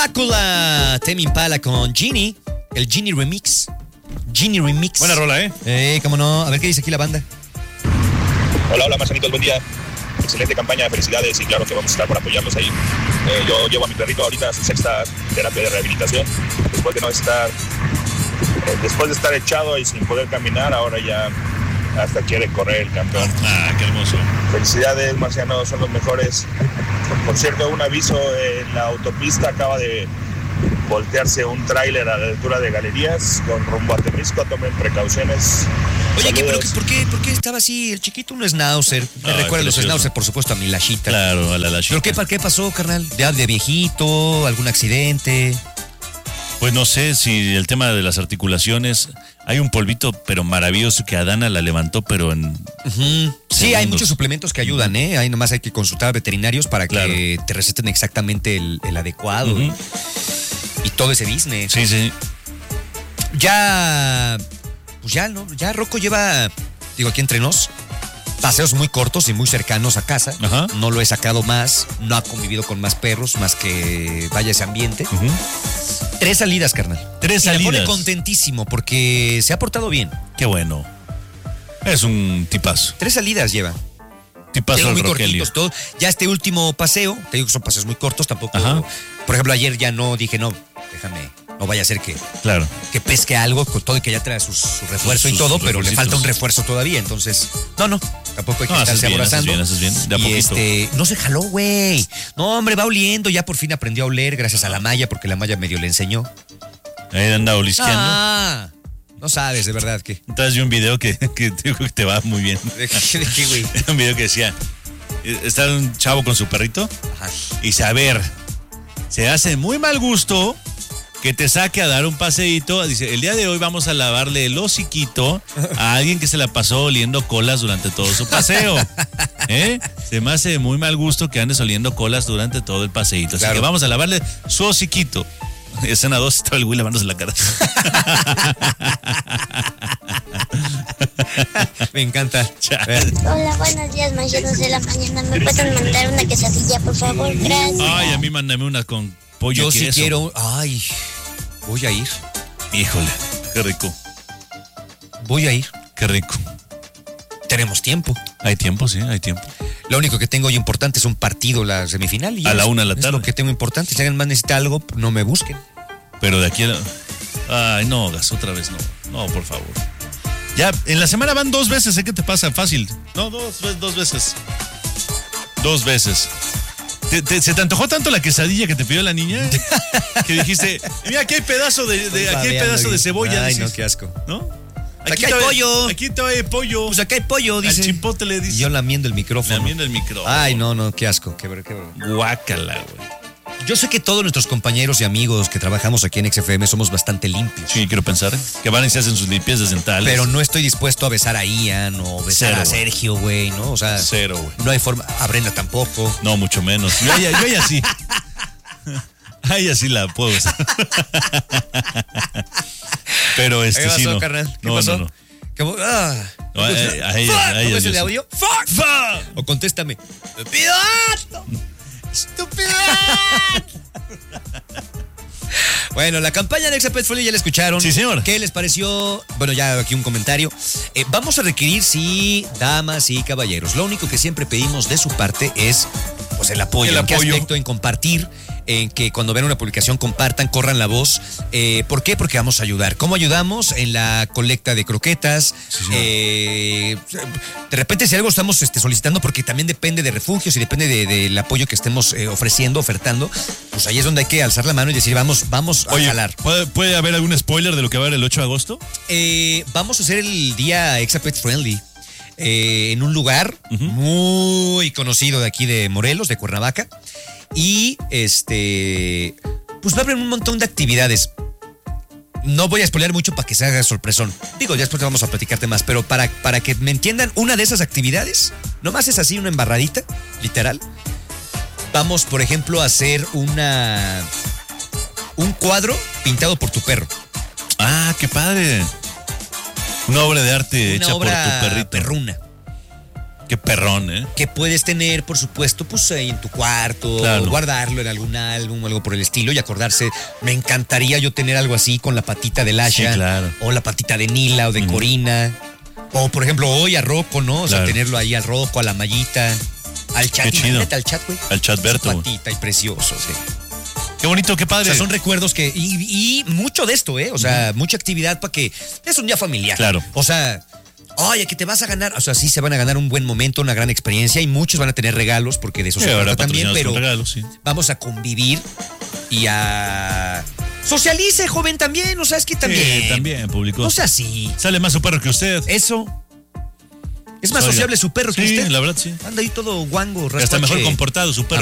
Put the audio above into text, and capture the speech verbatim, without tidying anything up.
Drácula, Tame Impala con Genie, el Genie Remix. Genie Remix. Buena rola, ¿eh? Eh, cómo no. A ver qué dice aquí la banda. Hola, hola, Marcelitos, buen día. Excelente campaña, felicidades y claro que vamos a estar por apoyarlos ahí. Eh, yo llevo a mi perrito ahorita a su sexta terapia de rehabilitación. Después de no estar, eh, después de estar echado y sin poder caminar, ahora ya hasta quiere correr el campeón. Ah, qué hermoso. Felicidades, marcianos, son los mejores. Por cierto, un aviso, en la autopista acaba de voltearse un tráiler a la altura de Galerías con rumbo a Temisco, tomen precauciones. Oye, ¿qué, pero, Saludos. ¿por, qué, ¿por qué estaba así? El chiquito un schnauzer. Me Ay, recuerda a los precioso. schnauzer, por supuesto, a mi Lashita. Claro, a la Lashita. ¿Pero qué, pa- qué pasó, carnal? ¿De, de viejito? ¿Algún accidente? Pues no sé si el tema de las articulaciones. Hay un polvito, pero maravilloso, que Adana la levantó, pero en... Uh-huh. Sí, Segundos. hay muchos suplementos que ayudan, ¿eh? Ahí nomás hay que consultar a veterinarios para que Claro. te receten exactamente el, el adecuado. Ujú. y, y todo ese business. Sí, sí. Ya, pues ya, ¿no? Ya Rocco lleva, digo, aquí entre nos, paseos muy cortos y muy cercanos a casa. Ajá. No lo he sacado más, no ha convivido con más perros, más que vaya ese ambiente. Ujú. Tres salidas, carnal. Tres y me pone salidas. contentísimo porque se ha portado bien. Qué bueno. Es un tipazo. Tres salidas lleva. Tipazo Tengo el muy Rogelio. cortitos todo. Ya este último paseo, te digo que son paseos muy cortos, tampoco. Ajá. Por ejemplo, ayer ya no dije, no, déjame, no vaya a ser que, Claro. que pesque algo, con todo y que ya trae su, su refuerzo Sus- y todo, sus pero le refuercitos. falta un refuerzo todavía. Entonces, no, no, tampoco hay que No, haces estarse bien, haces aborazando. bien, haces bien. De a y poquito. este, no se jaló, güey. No, hombre, va oliendo, ya por fin aprendió a oler gracias a la Maya, porque la Maya medio le enseñó. Ahí anda olisqueando. Ah, no sabes, de verdad que. Entonces vi un video que, que te digo que te va muy bien. ¿De qué, de qué, güey? Un video que decía, eh, está un chavo con su perrito Ajá. y dice, a ver, se hace muy mal gusto que te saque a dar un paseíto. Dice, el día de hoy vamos a lavarle el hociquito a alguien que se la pasó oliendo colas durante todo su paseo. ¿Eh? Se me hace muy mal gusto que andes oliendo colas durante todo el paseíto. Así Claro. que vamos a lavarle su hociquito. Escena dos, estaba el güey lavándose la cara. Me encanta. Chale. Hola, buenos días, mañanos de la mañana. ¿Me pueden mandar una quesadilla, por favor? Gracias. Ay, a mí mándame una con pollo Yo y sí queso. quiero. Ay, voy a ir. Híjole, qué rico, Voy a ir. qué rico. Tenemos tiempo. Hay tiempo, sí, hay tiempo. Lo único que tengo hoy importante es un partido, la semifinal. Y A ya la es- una de la es tarde. lo que tengo importante. Si alguien más necesita algo, no me busquen. Pero de aquí a la... Ay, no, gas, otra vez no. No, por favor. Ya, en la semana van dos veces, ¿eh? ¿Qué te pasa? Fácil. No, dos, ve- dos veces. Dos veces. ¿Te- te- ¿Se te antojó tanto la quesadilla que te pidió la niña? Que dijiste, mira, aquí hay pedazo de, de- aquí hay pedazo de cebolla. Ay, dices, no, qué asco. ¿no? Aquí hay todavía- pollo. Aquí todavía hay pollo. Pues acá hay pollo, Al dice. chipotle le dice. Y yo lamiendo el micrófono. Lamiendo el micrófono. Ay, no, no, qué asco. Qué, ver- qué ver- Guácala, güey. Yo sé que todos nuestros compañeros y amigos que trabajamos aquí en X F M somos bastante limpios. Sí, quiero pensar que van y se hacen sus limpiezas dentales. Pero no estoy dispuesto a besar a Ian o besar Cero, a güey. Sergio, güey, ¿no? O sea, Cero, güey. no hay forma. A Brenda tampoco. No, mucho menos. Yo a ella, yo a ella sí. A ella sí la puedo besar. Pero este ¿Qué sí pasó, no. carnal? ¿Qué no, pasó? no, no. ¿Cómo? Ah. No, a- a- a ella- Fuck. a ella ¿Cómo es yo el sí. audio? ¡Fuck! ¡Fuck! O contéstame. ¡Estúpido! ¡Estúpido! Bueno, la campaña de Exapet Folio ya la escucharon. Sí, señor. ¿Qué les pareció? Bueno, ya aquí un comentario. Eh, vamos a requerir, sí, damas y caballeros. Lo único que siempre pedimos de su parte es pues el apoyo. El ¿En qué apoyo. aspecto? En compartir, en que cuando vean una publicación compartan, corran la voz. Eh, ¿Por qué? Porque vamos a ayudar. ¿Cómo ayudamos? En la colecta de croquetas. Sí, señor. Eh, de repente si algo estamos este, solicitando, porque también depende de refugios y depende de- del apoyo que estemos eh, ofreciendo, ofertando, pues ahí es donde hay que alzar la mano y decir, vamos, vamos a Oye, jalar. ¿puede, puede haber algún spoiler de lo que va a haber el ocho de agosto? Eh, vamos a hacer el día Exapet Friendly eh, en un lugar muy conocido de aquí de Morelos, de Cuernavaca. Y este, pues va a haber un montón de actividades. No voy a spoilear mucho para que se haga sorpresón. Digo, ya después vamos a platicarte más, pero para, para que me entiendan, una de esas actividades, nomás es así, una embarradita, literal. Vamos, por ejemplo, a hacer una un cuadro pintado por tu perro. Ah, qué padre. Una obra de arte Una hecha obra por tu perrito. perruna. Qué perrón, ¿eh? Que puedes tener, por supuesto, pues ahí en tu cuarto, Claro. guardarlo en algún álbum o algo por el estilo y acordarse. Me encantaría yo tener algo así con la patita de Lasha. Sí, claro. O la patita de Nila o de Ujú. Corina. O, por ejemplo, hoy a Rocco, ¿no? O sea, Claro. tenerlo ahí al Rocco, a la Mallita, al chat. Qué chido. Imagínate al chat, güey. Al chat Berto, Su güey. patita y precioso, sí. Qué bonito, qué O padre. sea, son recuerdos que. Y, y mucho de esto, ¿eh? O sea, mucha actividad para que. Es un día familiar. Claro. O sea. Oye, que te vas a ganar. O sea, sí se van a ganar un buen momento, una gran experiencia y muchos van a tener regalos porque de eso Sí, se habrá trata también. patrocinados Pero con regalos, sí. vamos a convivir y a. Socialice, joven, también. O sea, es que también. Sí, también, público. No sea así. Sale más su perro que usted. Eso. Es más Oiga. sociable su perro que Sí, usted. la verdad, sí. Anda ahí todo guango, Está mejor rascuache. comportado su perro.